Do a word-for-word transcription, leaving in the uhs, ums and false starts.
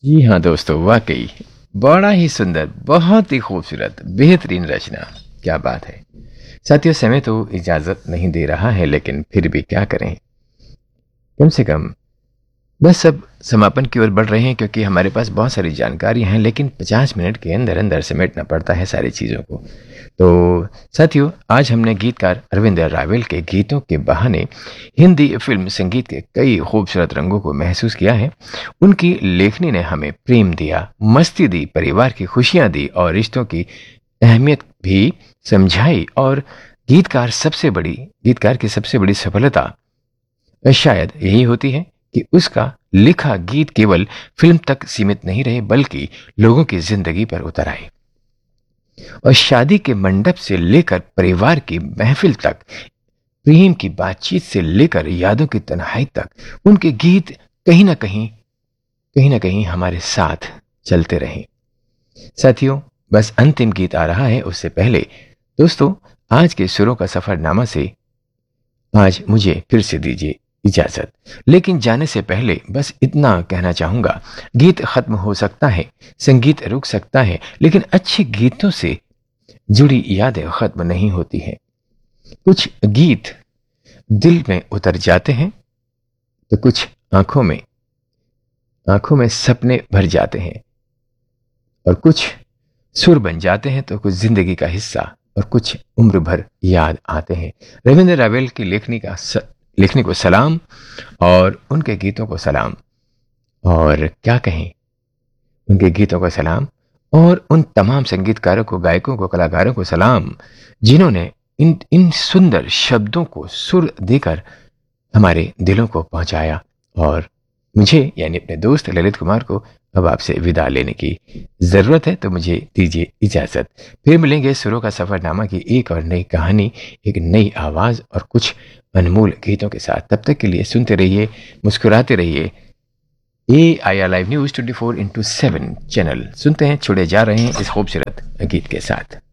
जी हाँ दोस्तों, वाकई बड़ा ही सुंदर, बहुत ही खूबसूरत, बेहतरीन रचना। क्या बात है। साथियों, समय तो इजाजत नहीं दे रहा है, लेकिन फिर भी क्या करें। कम से कम बस अब समापन की ओर बढ़ रहे हैं, क्योंकि हमारे पास बहुत सारी जानकारियां हैं, लेकिन पचास मिनट के अंदर अंदर समेटना पड़ता है सारी चीज़ों को। तो साथियों, आज हमने गीतकार अरविंद रावेल के गीतों के बहाने हिंदी फिल्म संगीत के कई खूबसूरत रंगों को महसूस किया है। उनकी लेखनी ने हमें प्रेम दिया, मस्ती दी, परिवार की खुशियां दी और रिश्तों की अहमियत भी समझाई। और गीतकार सबसे बड़ी गीतकार की सबसे बड़ी सफलता शायद यही होती है कि उसका लिखा गीत केवल फिल्म तक सीमित नहीं रहे, बल्कि लोगों की जिंदगी पर उतर आए। और शादी के मंडप से लेकर परिवार की महफिल तक, प्रेम की बातचीत से लेकर यादों की तन्हाई तक, उनके गीत कहीं ना कहीं कहीं ना कहीं हमारे साथ चलते रहे। साथियों, बस अंतिम गीत आ रहा है, उससे पहले दोस्तों, आज के सुरों का सफरनामा से आज मुझे फिर से दीजिए इजाजत। लेकिन जाने से पहले बस इतना कहना चाहूंगा, गीत खत्म हो सकता है, संगीत रुक सकता है, लेकिन अच्छे गीतों से जुड़ी यादें खत्म नहीं होती हैं। कुछ गीत दिल में उतर जाते हैं, तो कुछ आंखों में आंखों में सपने भर जाते हैं, और कुछ सुर बन जाते हैं, तो कुछ जिंदगी का हिस्सा, और कुछ उम्र भर याद आते हैं। रविंद्र रावेल की लेखनी का स, लेखनी को सलाम, और उनके गीतों को सलाम। और क्या कहें, उनके गीतों को सलाम, और उन तमाम संगीतकारों को, गायकों को, कलाकारों को सलाम, जिन्होंने इन इन सुंदर शब्दों को सुर देकर हमारे दिलों को पहुंचाया। और मुझे, यानी अपने दोस्त ललित कुमार को, अब आपसे विदा लेने की जरूरत है, तो मुझे दीजिए इजाजत। फिर मिलेंगे सुरों का सफरनामा की एक और नई कहानी, एक नई आवाज और कुछ अनमोल गीतों के साथ। तब तक के लिए सुनते रहिए, मुस्कुराते रहिए। ए I R live news twenty four into seven channel सुनते हैं, छुड़े जा रहे हैं इस खूबसूरत गीत के साथ।